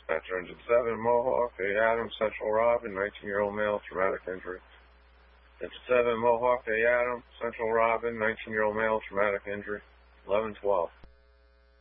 After engine 7, Mohawk, A. Adams, Central Robin, 19-year-old male, traumatic injury. Engine 7, Mohawk, A. Adams, Central Robin, 19-year-old male, traumatic injury. 11-12.